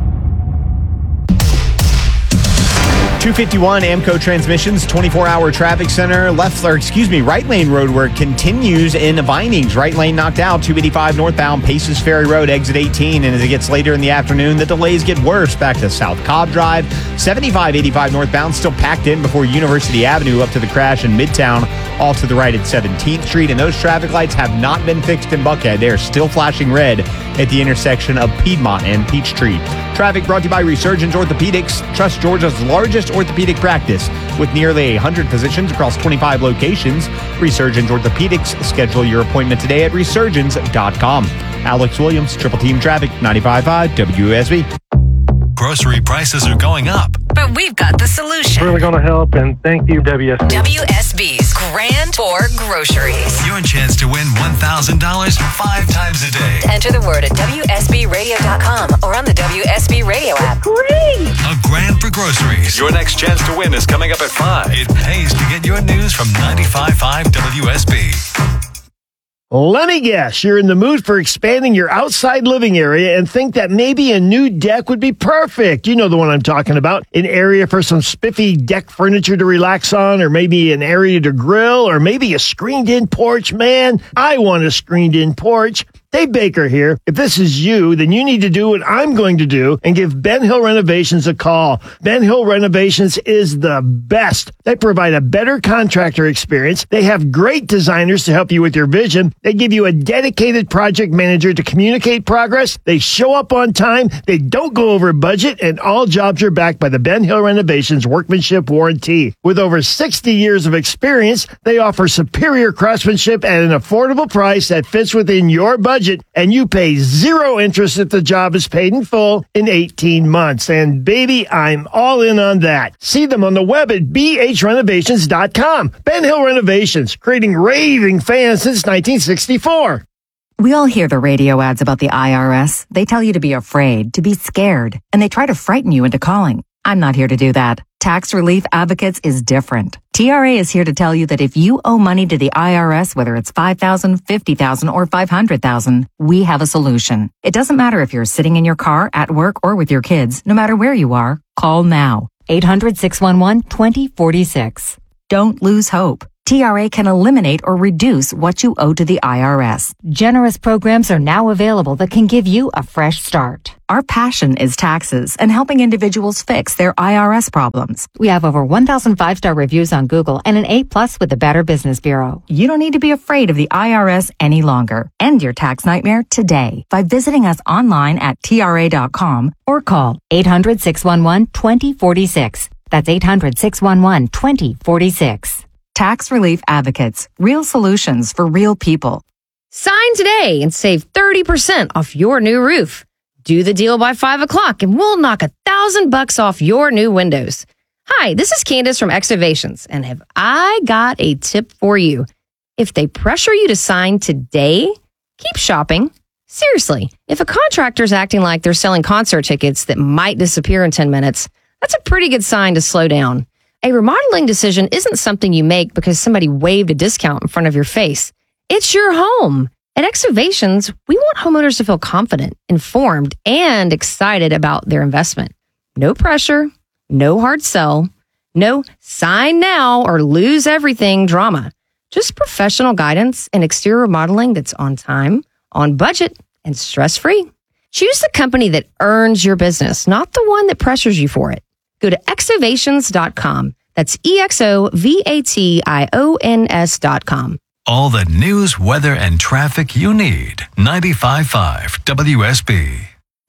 251 Amco Transmissions 24-hour traffic center. Right lane road work continues in Vinings. Right lane knocked out. 285 northbound Paces Ferry Road, exit 18. And as it gets later in the afternoon, the delays get worse. Back to South Cobb Drive. 75-85 northbound still packed in before University Avenue up to the crash in Midtown. All to the right at 17th Street. And those traffic lights have not been fixed in Buckhead. They are still flashing red at the intersection of Piedmont and Peachtree. Traffic brought to you by Resurgence Orthopedics. Trust Georgia's largest orthopedic practice with nearly 100 positions across 25 locations. Resurgence Orthopedics. Schedule your appointment today at resurgence.com. Alex Williams, Triple Team Traffic, 95.5 WSB. Grocery prices are going up. But we've got the solution. Really going to help, and thank you, WSB. WSB's Grand Tour Groceries. Your chance to win $1,000 5 times a day. Enter the word at WSBRadio.com or on the WSB Radio app. Great! A grand for groceries. Your next chance to win is coming up at 5. It pays to get your news from 95.5 WSB. Let me guess, you're in the mood for expanding your outside living area and think that maybe a new deck would be perfect. You know the one I'm talking about. An area for some spiffy deck furniture to relax on, or maybe an area to grill, or maybe a screened-in porch. Man, I want a screened-in porch. Dave Baker here. If this is you, then you need to do what I'm going to do and give Ben Hill Renovations a call. Ben Hill Renovations is the best. They provide a better contractor experience. They have great designers to help you with your vision. They give you a dedicated project manager to communicate progress. They show up on time. They don't go over budget, and all jobs are backed by the Ben Hill Renovations workmanship warranty. With over 60 years of experience, they offer superior craftsmanship at an affordable price that fits within your budget, and you pay zero interest if the job is paid in full in 18 months. And baby, I'm all in on that. See them on the web at bhrenovations.com. Ben Hill Renovations, creating raving fans since 1964. We all hear the radio ads about the IRS. They tell you to be afraid, to be scared, and they try to frighten you into calling. I'm not here to do that. Tax Relief Advocates is different. TRA is here to tell you that if you owe money to the IRS, whether it's $5,000, $50,000, or $500,000, we have a solution. It doesn't matter if you're sitting in your car, at work, or with your kids. No matter where you are, call now. 800-611-2046. Don't lose hope. TRA can eliminate or reduce what you owe to the IRS. Generous programs are now available that can give you a fresh start. Our passion is taxes and helping individuals fix their IRS problems. We have over 1,000 5-star reviews on Google and an A+ with the Better Business Bureau. You don't need to be afraid of the IRS any longer. End your tax nightmare today by visiting us online at TRA.com or call 800-611-2046. That's 800-611-2046. Tax Relief Advocates. Real solutions for real people. Sign today and save 30% off your new roof. Do the deal by 5 o'clock and we'll knock $1,000 off your new windows. Hi, this is Candace from Excavations, and have I got a tip for you. If they pressure you to sign today, keep shopping. Seriously, if a contractor's acting like they're selling concert tickets that might disappear in 10 minutes, that's a pretty good sign to slow down. A remodeling decision isn't something you make because somebody waved a discount in front of your face. It's your home. At Excavations, we want homeowners to feel confident, informed, and excited about their investment. No pressure, no hard sell, no sign now or lose everything drama. Just professional guidance and exterior remodeling that's on time, on budget, and stress-free. Choose the company that earns your business, not the one that pressures you for it. Go to excavations.com. That's EXOVATIONS.com. All the news, weather, and traffic you need. 95.5 WSB.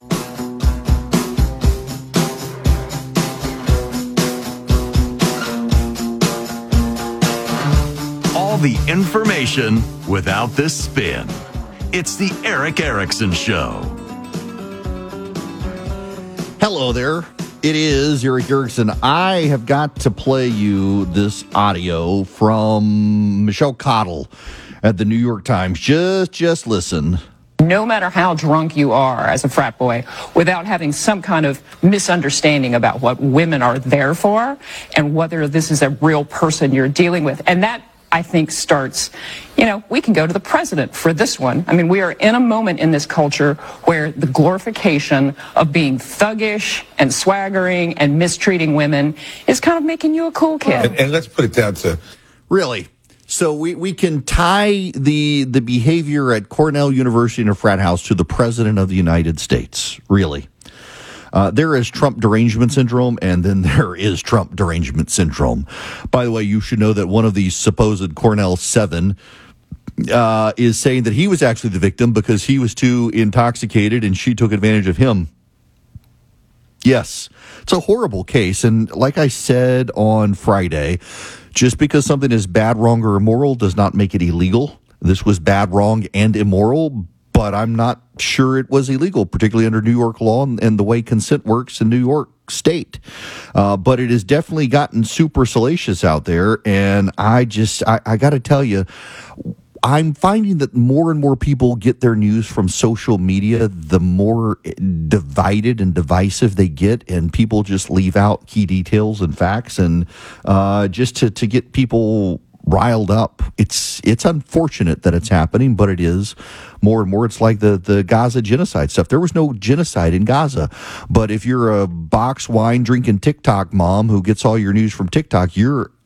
All the information without the spin. It's the Eric Erickson Show. Hello there. It is Eric Erickson. I have got to play you this audio from Michelle Cottle at the New York Times. Just listen. No matter how drunk you are as a frat boy, without having some kind of misunderstanding about what women are there for and whether this is a real person you're dealing with. And that, I think, starts, we can go to the president for this one. I mean, we are in a moment in this culture where the glorification of being thuggish and swaggering and mistreating women is kind of making you a cool kid. And let's put it down to... Really? So we can tie the behavior at Cornell University in a frat house to the president of the United States. Really? There is Trump derangement syndrome, and then there is Trump derangement syndrome. By the way, you should know that one of these supposed Cornell 7 is saying that he was actually the victim because he was too intoxicated and she took advantage of him. Yes, it's a horrible case. And like I said on Friday, just because something is bad, wrong, or immoral does not make it illegal. This was bad, wrong, and immoral, but I'm not sure it was illegal, particularly under New York law and the way consent works in New York State. But it has definitely gotten super salacious out there. And I got to tell you, I'm finding that more and more people get their news from social media, the more divided and divisive they get, and people just leave out key details and facts, and just to get people riled up. It's unfortunate that it's happening, but it is more and more. It's like the Gaza genocide stuff. There was no genocide in Gaza, but if you're a box wine drinking TikTok mom who gets all your news from TikTok, you're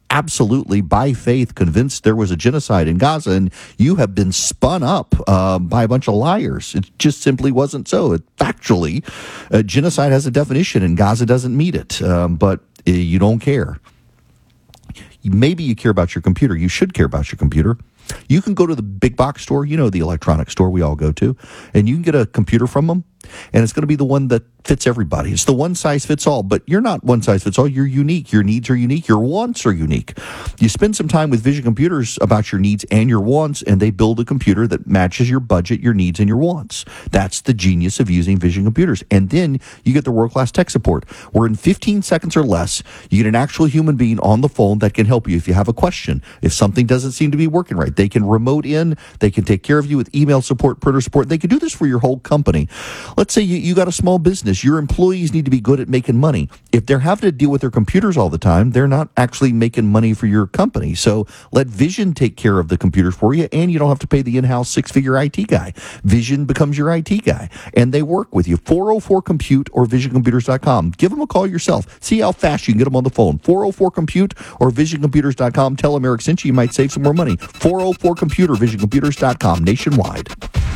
absolutely, by faith, convinced there was a genocide in Gaza, and you have been spun up by a bunch of liars. It just simply wasn't so. Factually, genocide has a definition, and Gaza doesn't meet it, but you don't care. Maybe you care about your computer. You should care about your computer. You can go to the big box store, the electronics store we all go to, and you can get a computer from them, and it's going to be the one that fits everybody. It's the one size fits all, but you're not one size fits all. You're unique. Your needs are unique. Your wants are unique. You spend some time with Vision Computers about your needs and your wants, and they build a computer that matches your budget, your needs, and your wants. That's the genius of using Vision Computers. And then you get the world-class tech support, where in 15 seconds or less, you get an actual human being on the phone that can help you if you have a question. If something doesn't seem to be working right, they can remote in, they can take care of you with email support, printer support. They can do this for your whole company. Let's say you got a small business. Your employees need to be good at making money. If they're having to deal with their computers all the time, they're not actually making money for your company. So let Vision take care of the computers for you, and you don't have to pay the in-house six-figure IT guy. Vision becomes your IT guy, and they work with you. 404-COMPUTE or VisionComputers.com. Give them a call yourself. See how fast you can get them on the phone. 404-COMPUTE or VisionComputers.com. Tell them Eric sent you. You might save some more money. 404-COMPUTE or VisionComputers.com nationwide.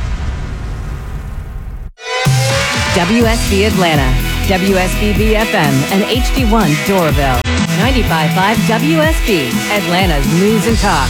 WSB Atlanta, WSB BFM, and HD1 Doraville. 95.5 WSB, Atlanta's News and Talk.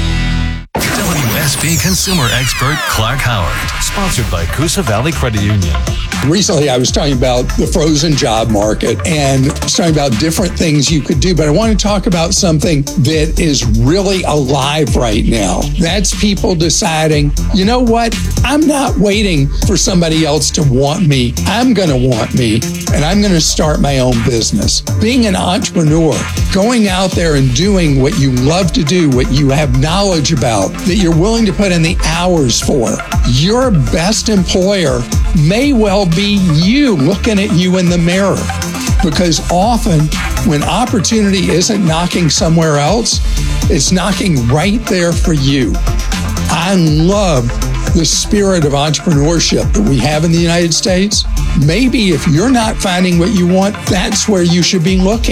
WSB consumer expert Clark Howard. Sponsored by Coosa Valley Credit Union. Recently, I was talking about the frozen job market and talking about different things you could do, but I want to talk about something that is really alive right now. That's people deciding, you know what? I'm not waiting for somebody else to want me. I'm going to want me, and I'm going to start my own business. Being an entrepreneur, going out there and doing what you love to do, what you have knowledge about, that you're willing to put in the hours for. Your best employer may well be you looking at you in the mirror. Because often when opportunity isn't knocking somewhere else, it's knocking right there for you. I love the spirit of entrepreneurship that we have in the United States. Maybe if you're not finding what you want, that's where you should be looking.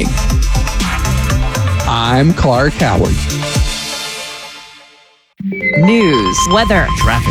I'm Clark Howard. News, weather, traffic.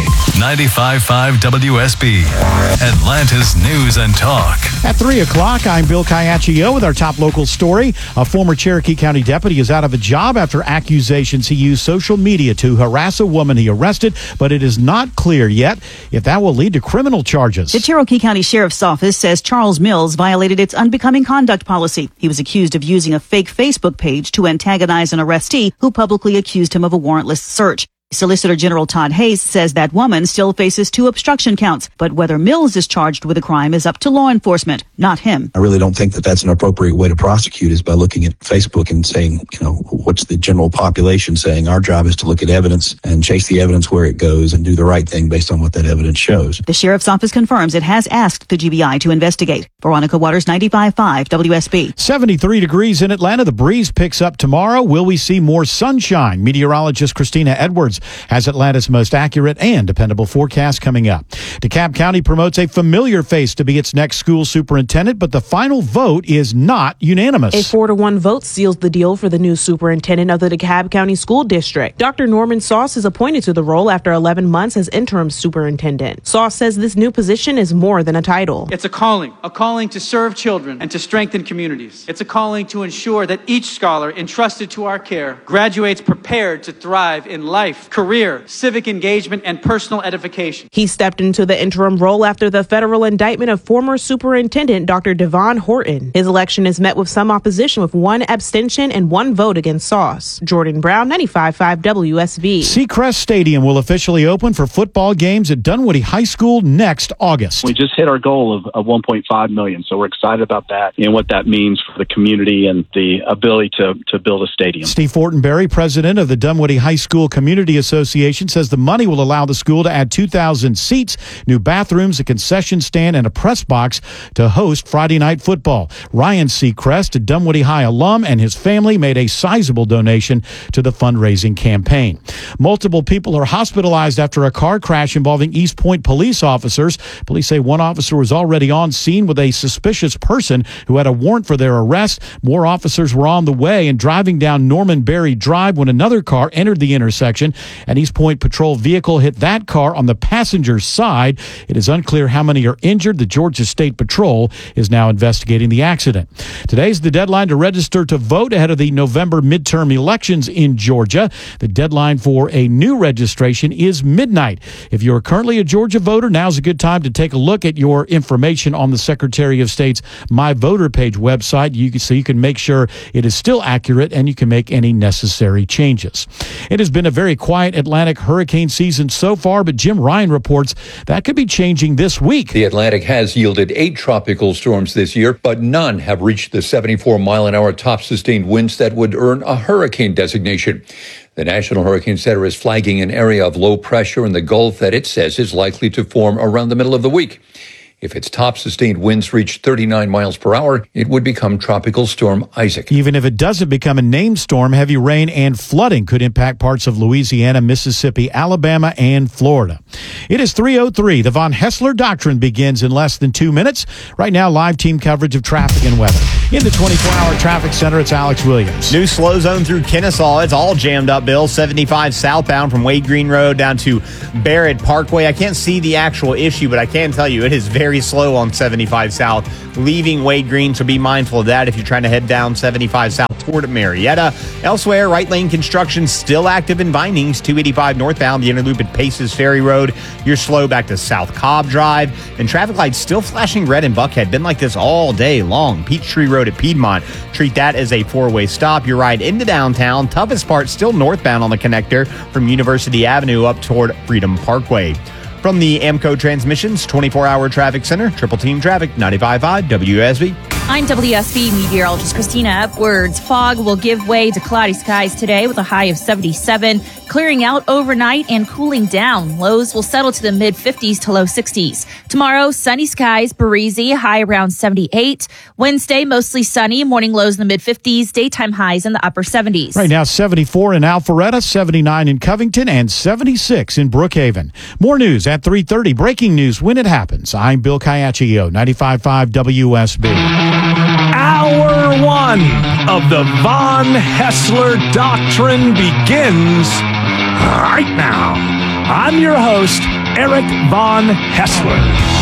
95.5 WSB, Atlanta's News and Talk. At 3 o'clock, I'm Bill Caiaccio with our top local story. A former Cherokee County deputy is out of a job after accusations he used social media to harass a woman he arrested, but it is not clear yet if that will lead to criminal charges. The Cherokee County Sheriff's Office says Charles Mills violated its unbecoming conduct policy. He was accused of using a fake Facebook page to antagonize an arrestee who publicly accused him of a warrantless search. Solicitor General Todd Hayes says that woman still faces 2 obstruction counts, but whether Mills is charged with a crime is up to law enforcement, not him. I really don't think that that's an appropriate way to prosecute, is by looking at Facebook and saying, what's the general population saying? Our job is to look at evidence and chase the evidence where it goes and do the right thing based on what that evidence shows. The Sheriff's Office confirms it has asked the GBI to investigate. Veronica Waters, 95.5 WSB. 73 degrees in Atlanta. The breeze picks up tomorrow. Will we see more sunshine? Meteorologist Christina Edwards has Atlanta's most accurate and dependable forecast coming up. DeKalb County promotes a familiar face to be its next school superintendent, but the final vote is not unanimous. A 4-1 vote seals the deal for the new superintendent of the DeKalb County School District. Dr. Norman Sauce is appointed to the role after 11 months as interim superintendent. Sauce says this new position is more than a title. It's a calling to serve children and to strengthen communities. It's a calling to ensure that each scholar entrusted to our care graduates prepared to thrive in life, career, civic engagement, and personal edification. He stepped into the interim role after the federal indictment of former superintendent Dr. Devon Horton. His election is met with some opposition, with 1 abstention and 1 vote against Sauce. Jordan Brown, 95.5 WSB. Seacrest Stadium will officially open for football games at Dunwoody High School next August. We just hit our goal of 1.5 million, so we're excited about that and what that means for the community and the ability to build a stadium. Steve Fortenberry, president of the Dunwoody High School Community City Association says the money will allow the school to add 2,000 seats, new bathrooms, a concession stand, and a press box to host Friday night football. Ryan Seacrest, a Dunwoody High alum, and his family made a sizable donation to the fundraising campaign. Multiple people are hospitalized after a car crash involving East Point police officers. Police say one officer was already on scene with a suspicious person who had a warrant for their arrest. More officers were on the way and driving down Norman Berry Drive when another car entered the intersection. An East Point patrol vehicle hit that car on the passenger side. It is unclear how many are injured. The Georgia State Patrol is now investigating the accident. Today's the deadline to register to vote ahead of the November midterm elections in Georgia. The deadline for a new registration is midnight. If you're currently a Georgia voter, now's a good time to take a look at your information on the Secretary of State's My Voter page website. So you can make sure it is still accurate and you can make any necessary changes. It has been a very quiet Atlantic hurricane season so far, but Jim Ryan reports that could be changing this week. The Atlantic has yielded 8 tropical storms this year, but none have reached the 74-mile-an-hour top-sustained winds that would earn a hurricane designation. The National Hurricane Center is flagging an area of low pressure in the Gulf that it says is likely to form around the middle of the week. If its top-sustained winds reach 39 miles per hour, it would become Tropical Storm Isaac. Even if it doesn't become a named storm, heavy rain and flooding could impact parts of Louisiana, Mississippi, Alabama, and Florida. It is 3:03. The Von Hessler Doctrine begins in less than 2 minutes. Right now, live team coverage of traffic and weather. In the 24-hour traffic center, it's Alex Williams. New slow zone through Kennesaw. It's all jammed up, Bill. 75 southbound from Wade Green Road down to Barrett Parkway. I can't see the actual issue, but I can tell you it is very slow on 75 south, leaving Wade Green, so be mindful of that if you're trying to head down 75 south toward Marietta. Elsewhere, right lane construction still active in Vinings, 285 northbound, the inner loop at Paces Ferry Road. You're slow back to South Cobb Drive, and traffic lights still flashing red in Buckhead. Been like this all day long. Peachtree Road at Piedmont, treat that as a 4-way stop. Your ride into downtown, toughest part still northbound on the connector from University Avenue up toward Freedom Parkway. From the AMCO Transmissions 24-hour traffic center, Triple Team Traffic, 95.5 WSB. I'm WSB meteorologist Christina Epwords. Fog will give way to cloudy skies today with a high of 77, clearing out overnight and cooling down. Lows will settle to the mid-50s to low 60s. Tomorrow, sunny skies, breezy, high around 78. Wednesday, mostly sunny, morning lows in the mid-50s, daytime highs in the upper 70s. Right now, 74 in Alpharetta, 79 in Covington, and 76 in Brookhaven. More news at 3:30. Breaking news when it happens. I'm Bill Caiaccio, 95.5 WSB. Hour 1 of the Von Hessler Doctrine begins right now. I'm your host, Eric Von Hessler.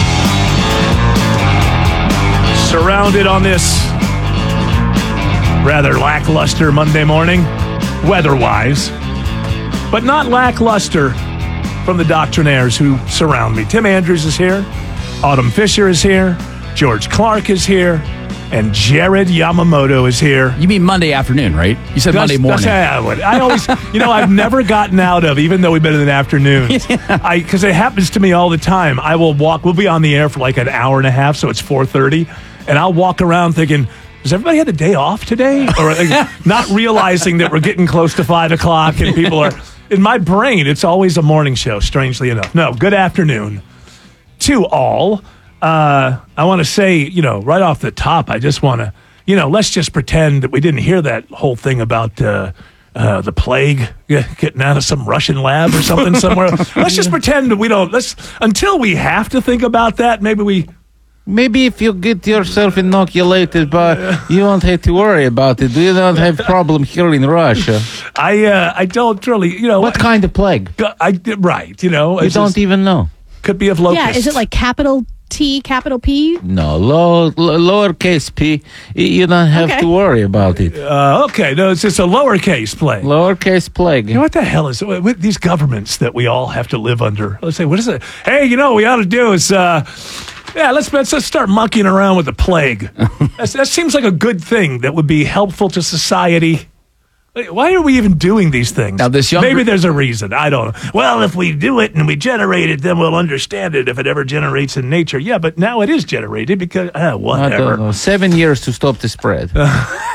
Surrounded on this rather lackluster Monday morning, weather-wise, but not lackluster from the doctrinaires who surround me. Tim Andrews is here, Autumn Fisher is here, George Clark is here, and Jared Yamamoto is here. You mean Monday afternoon, right? You said Monday morning. I always, I've never gotten out of, even though we've been in the afternoon, because it happens to me all the time. I will walk, we'll be on the air for like an hour and a half, so it's 4:30, and I'll walk around thinking, does everybody have a day off today? Or not realizing that we're getting close to 5 o'clock and people are, in my brain, it's always a morning show, strangely enough. No, good afternoon to all. I want to say, right off the top, I just want to, let's just pretend that we didn't hear that whole thing about the plague getting out of some Russian lab or something somewhere. Let's just pretend that we don't, until we have to think about that, Maybe if you get yourself inoculated, but you won't have to worry about it. We don't have problem here in Russia. I don't really, What kind of plague? Right, You don't even know. Could be of locusts. Yeah, is it like capital T, capital P? No, lowercase p. You don't have to worry about it. Okay, no, it's just a lowercase plague. Lowercase plague. What the hell is it with these governments that we all have to live under? Let's say, what is it? Hey, what we ought to do is, let's start monkeying around with the plague. That seems like a good thing that would be helpful to society. Why are we even doing these things? Now, maybe there's a reason. I don't know. Well, if we do it and we generate it, then we'll understand it if it ever generates in nature. Yeah, but now it is generated because, whatever. I don't know. 7 years to stop the spread.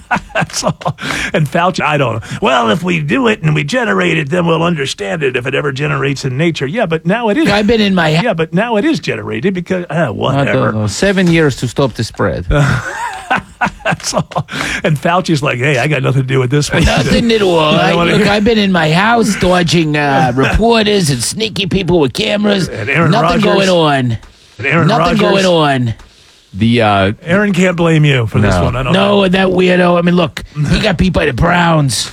That's all. And Fauci, I don't know. Well, if we do it and we generate it, then we'll understand it if it ever generates in nature. Yeah, but now it is. I've been in my Yeah, but now it is generated because whatever. I don't know. 7 years to stop the spread. That's all. And Fauci's like, hey, I got nothing to do with this one. Nothing at all. Look, I've been in my house dodging reporters and sneaky people with cameras. And Aaron Nothing Rodgers. going on. And Aaron Nothing Rodgers. going on. Aaron can't blame you for this one. I don't know. No, that weirdo. I mean, look, he got beat by the Browns.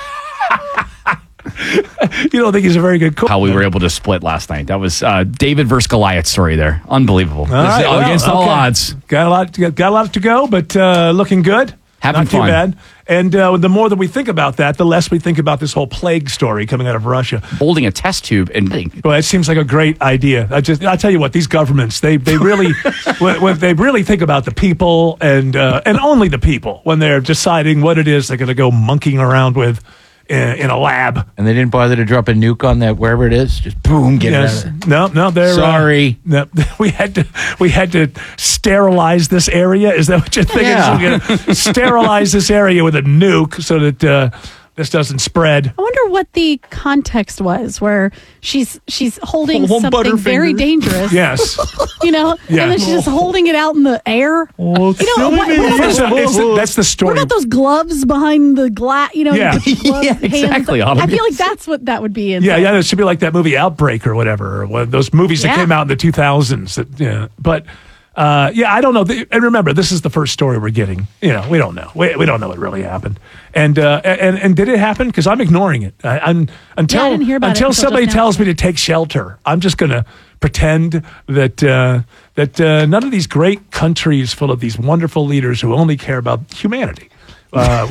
You don't think he's a very good coach? How we were able to split last night. That was David versus Goliath story there. Unbelievable. All right, well, against all okay. odds. Got a lot to go, but looking good. Having Not too fun. bad. And the more that we think about that, the less we think about this whole plague story coming out of Russia. Holding a test tube and Well, it seems like a great idea. I tell you what, these governments, they really when they really think about the people and only the people when they're deciding what it is they're going to go monkeying around with in a lab. And they didn't bother to drop a nuke on that wherever it is. Just boom, get it out of there. No, they're Sorry. No, we had to sterilize this area. Is that what you're thinking? Yeah. So we're gonna sterilize this area with a nuke so that this doesn't spread. I wonder what the context was where she's holding One something very Butterfinger. dangerous. Yes. You know, Yeah. and then she's just holding it out in the air. That's the story. What about those gloves behind the glass? You know, Yeah. the glove Yeah, hands? exactly, I Autumn. feel like that's what that would be in. Yeah, it should be like that movie Outbreak or whatever, or one of those movies that Yeah. came out in the 2000s. But I don't know. And remember, this is the first story we're getting. You know, we don't know. We don't know what really happened. And did it happen? Because I'm ignoring it. Until I didn't hear about it until somebody just now. tells me to take shelter, I'm just going to pretend that none of these great countries full of these wonderful leaders who only care about humanity